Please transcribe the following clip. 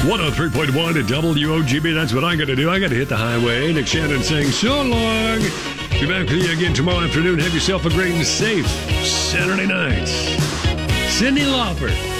103.1 at WOGB. That's what I got to do. I got to hit the highway. Nick Shannon saying so long. Be back with you again tomorrow afternoon. Have yourself a great and safe Saturday night. Cyndi Lauper.